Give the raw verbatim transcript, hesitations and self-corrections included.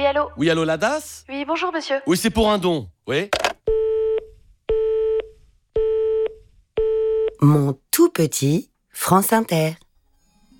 allô? Oui, allô, la D A S? Oui, bonjour monsieur. Oui, c'est pour un don, oui. Mon tout petit France Inter.